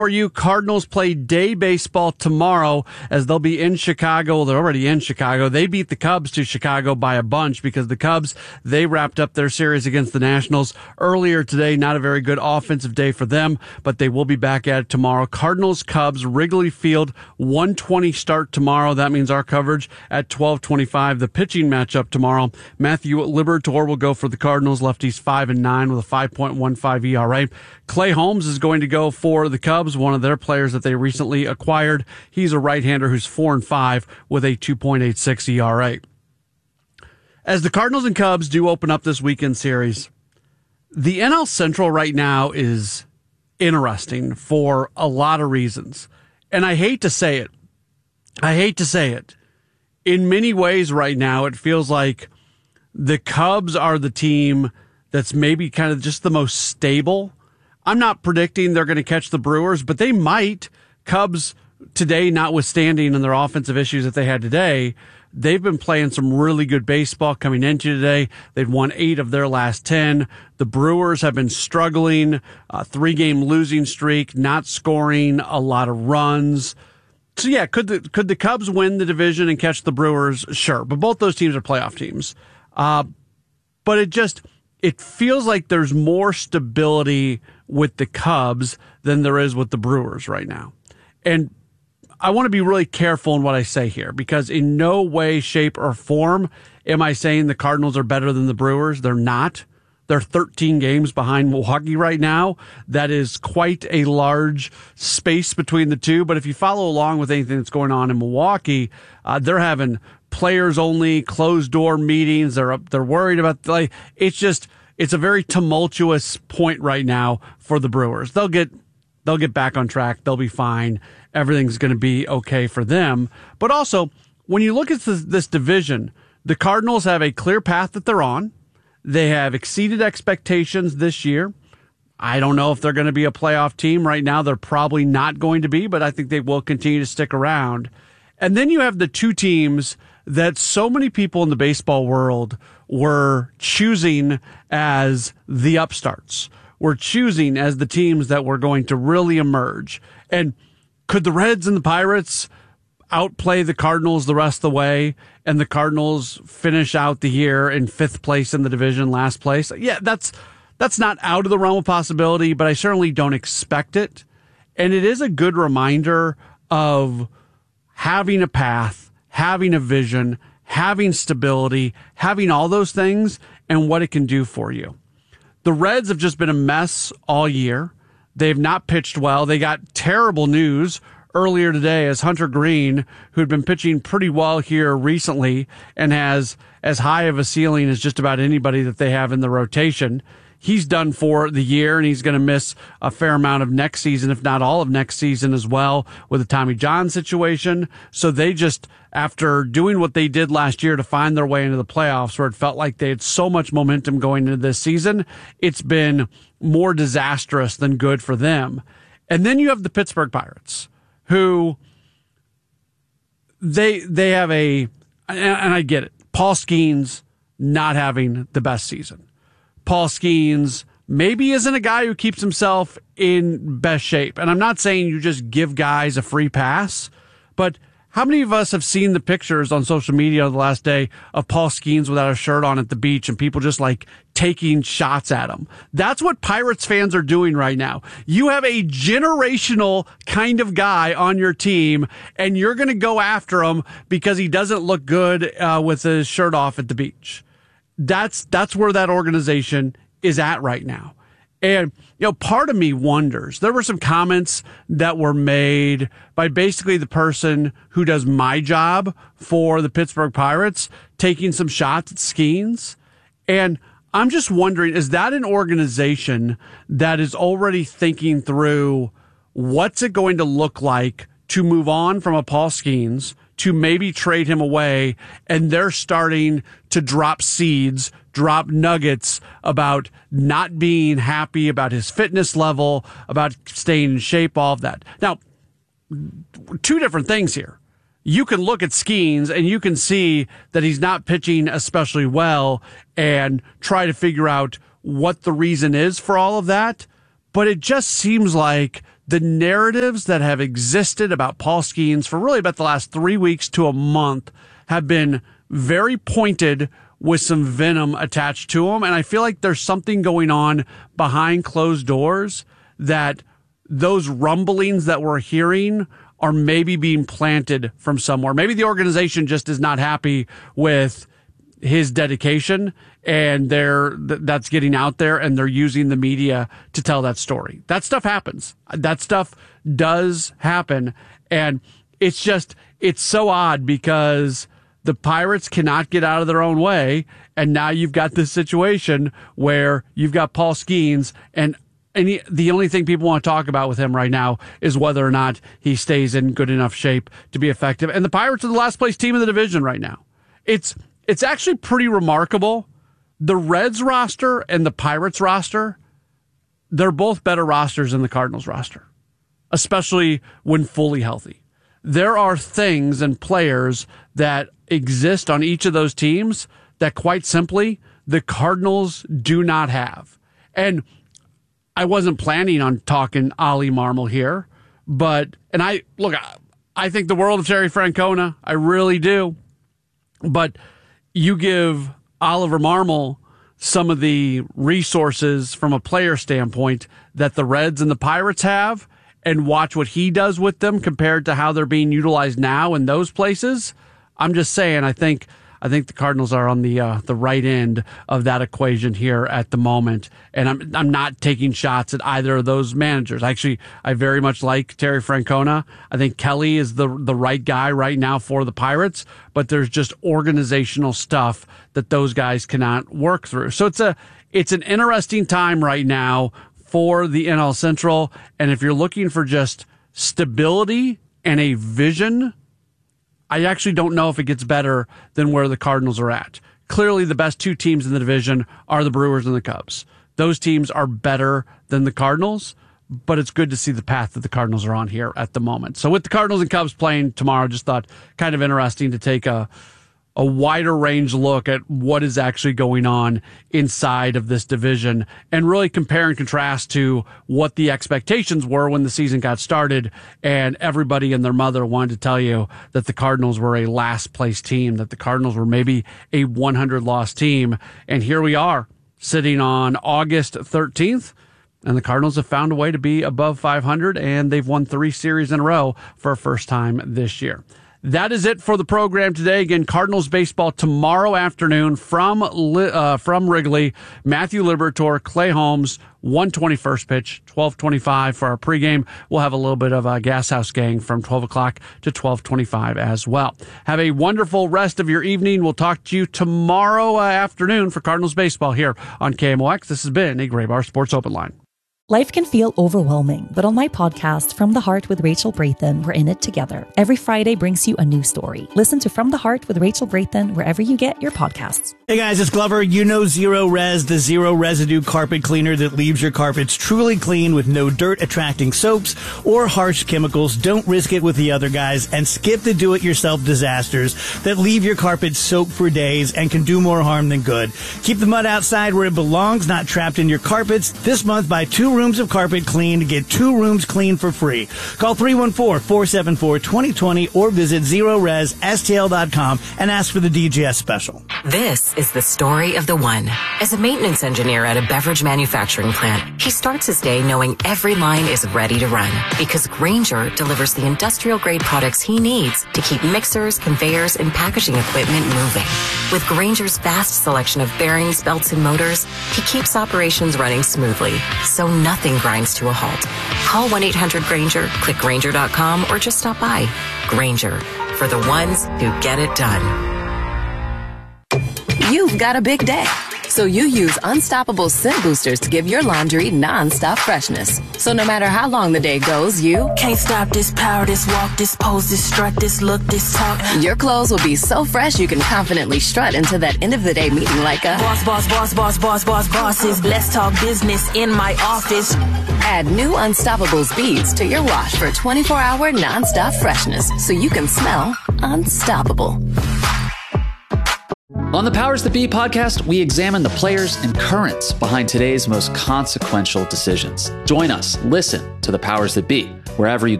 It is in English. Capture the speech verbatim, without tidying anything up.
For you, Cardinals play day baseball tomorrow as they'll be in Chicago. They're already in Chicago. They beat the Cubs to Chicago by a bunch because the Cubs, they wrapped up their series against the Nationals earlier today. Not a very good offensive day for them, but they will be back at it tomorrow. Cardinals, Cubs, Wrigley Field, one twenty start tomorrow. That means our coverage at twelve twenty-five. The pitching matchup tomorrow. Matthew Liberatore will go for the Cardinals. Lefties five and nine with a five point one five E R A. Clay Holmes is going to go for the Cubs, one of their players that they recently acquired. He's a right-hander who's four and five with a two point eight six E R A. As the Cardinals and Cubs do open up this weekend series, the N L Central right now is interesting for a lot of reasons. And I hate to say it. I hate to say it. In many ways right now, it feels like the Cubs are the team that's maybe kind of just the most stable. I'm not predicting they're going to catch the Brewers, but they might. Cubs today, notwithstanding in their offensive issues that they had today, they've been playing some really good baseball coming into today. They've won eight of their last ten. The Brewers have been struggling, a three-game losing streak, not scoring a lot of runs. So, yeah, could the could the Cubs win the division and catch the Brewers? Sure, but both those teams are playoff teams. Uh, but it just... It feels like there's more stability with the Cubs than there is with the Brewers right now. And I want to be really careful in what I say here because in no way, shape, or form am I saying the Cardinals are better than the Brewers. They're not. They're thirteen games behind Milwaukee right now. That is quite a large space between the two. But if you follow along with anything that's going on in Milwaukee, uh, they're having players only closed door meetings. They're they're worried about like it's just it's a very tumultuous point right now for the Brewers. They'll get they'll get back on track. They'll be fine. Everything's going to be okay for them. But also, when you look at this, this division, the Cardinals have a clear path that they're on. They have exceeded expectations this year. I don't know if they're going to be a playoff team right now. They're probably not going to be, but I think they will continue to stick around. And then you have the two teams that so many people in the baseball world were choosing as the upstarts. Were choosing as the teams that were going to really emerge. And could the Reds and the Pirates outplay the Cardinals the rest of the way and the Cardinals finish out the year in fifth place in the division, last place? Yeah, that's that's not out of the realm of possibility, but I certainly don't expect it. And it is a good reminder of having a path, having a vision, having stability, having all those things and what it can do for you. The Reds have just been a mess all year. They've not pitched well. They got terrible news earlier today as Hunter Green, who'd been pitching pretty well here recently and has as high of a ceiling as just about anybody that they have in the rotation, he's done for the year, and he's going to miss a fair amount of next season, if not all of next season as well, with the Tommy John situation. So they just, after doing what they did last year to find their way into the playoffs, where it felt like they had so much momentum going into this season, it's been more disastrous than good for them. And then you have the Pittsburgh Pirates, who they they have a, and I get it, Paul Skeens not having the best season. Paul Skeens maybe isn't a guy who keeps himself in best shape. And I'm not saying you just give guys a free pass, but how many of us have seen the pictures on social media the last day of Paul Skeens without a shirt on at the beach and people just like taking shots at him? That's what Pirates fans are doing right now. You have a generational kind of guy on your team and you're going to go after him because he doesn't look good uh, with his shirt off at the beach. That's that's where that organization is at right now. And, you know, part of me wonders, there were some comments that were made by basically the person who does my job for the Pittsburgh Pirates, taking some shots at Skeens. And I'm just wondering, is that an organization that is already thinking through what's it going to look like to move on from a Paul Skeens, to maybe trade him away, and they're starting to drop seeds, drop nuggets about not being happy about his fitness level, about staying in shape, all of that. Now, two different things here. You can look at Skeens and you can see that he's not pitching especially well and try to figure out what the reason is for all of that. But it just seems like the narratives that have existed about Paul Skeens for really about the last three weeks to a month have been very pointed with some venom attached to them. And I feel like there's something going on behind closed doors that those rumblings that we're hearing are maybe being planted from somewhere. Maybe the organization just is not happy with his dedication, and they're that's getting out there, and they're using the media to tell that story. That stuff happens. That stuff does happen. And it's just, it's so odd because the Pirates cannot get out of their own way. And now you've got this situation where you've got Paul Skeens, and And he, the only thing people want to talk about with him right now is whether or not he stays in good enough shape to be effective. And the Pirates are the last place team in the division right now. It's it's actually pretty remarkable. The Reds roster and the Pirates roster, they're both better rosters than the Cardinals roster, especially when fully healthy. There are things and players that exist on each of those teams that, quite simply, the Cardinals do not have. And I wasn't planning on talking Oli Marmol here, but, and I, look, I, I think the world of Terry Francona. I really do. But you give Oliver Marmol some of the resources from a player standpoint that the Reds and the Pirates have, and watch what he does with them compared to how they're being utilized now in those places. I'm just saying, I think I think the Cardinals are on the uh, the right end of that equation here at the moment, and I'm I'm not taking shots at either of those managers. Actually, I very much like Terry Francona. I think Kelly is the the right guy right now for the Pirates, but there's just organizational stuff that those guys cannot work through. So it's a it's an interesting time right now for the N L Central, and if you're looking for just stability and a vision, I actually don't know if it gets better than where the Cardinals are at. Clearly, the best two teams in the division are the Brewers and the Cubs. Those teams are better than the Cardinals, but it's good to see the path that the Cardinals are on here at the moment. So with the Cardinals and Cubs playing tomorrow, just thought kind of interesting to take a a wider range look at what is actually going on inside of this division and really compare and contrast to what the expectations were when the season got started. And everybody and their mother wanted to tell you that the Cardinals were a last place team, that the Cardinals were maybe a one hundred loss team. And here we are sitting on August thirteenth. And the Cardinals have found a way to be above five hundred, and they've won three series in a row for a first time this year. That is it for the program today. Again, Cardinals baseball tomorrow afternoon from uh, from Wrigley. Matthew Liberatore, Clay Holmes, one twenty-first pitch, twelve twenty-five for our pregame. We'll have a little bit of a Gas House Gang from twelve o'clock to twelve twenty-five as well. Have a wonderful rest of your evening. We'll talk to you tomorrow uh, afternoon for Cardinals baseball here on K M O X. This has been a Graybar Sports Open Line. Life can feel overwhelming, but on my podcast, From the Heart with Rachel Brathen, we're in it together. Every Friday brings you a new story. Listen to From the Heart with Rachel Brathen wherever you get your podcasts. Hey guys, it's Glover. You know Zero Res, the zero residue carpet cleaner that leaves your carpets truly clean with no dirt attracting soaps or harsh chemicals. Don't risk it with the other guys and skip the do-it-yourself disasters that leave your carpet soaked for days and can do more harm than good. Keep the mud outside where it belongs, not trapped in your carpets. This month, buy two rooms of carpet clean to get two rooms clean for free. Call three one four, four seven four, two zero two zero or visit zero res s t l dot com and ask for the D G S special. This is the story of the one. As a maintenance engineer at a beverage manufacturing plant, he starts his day knowing every line is ready to run because Grainger delivers the industrial-grade products he needs to keep mixers, conveyors, and packaging equipment moving. With Grainger's vast selection of bearings, belts, and motors, he keeps operations running smoothly, so nothing grinds to a halt. Call one eight hundred Grainger, click Grainger dot com, or just stop by. Grainger, for the ones who get it done. You've got a big day, so you use Unstoppable Scent Boosters to give your laundry non-stop freshness. So no matter how long the day goes, you can't stop this power, this walk, this pose, this strut, this look, this talk. Your clothes will be so fresh you can confidently strut into that end of the day meeting like a boss, boss, boss, boss, boss, boss, bosses. Let's talk business in my office. Add new Unstoppables beads to your wash for twenty-four hour non-stop freshness so you can smell unstoppable. On the Powers That Be podcast, we examine the players and currents behind today's most consequential decisions. Join us, listen to the Powers That Be, wherever you get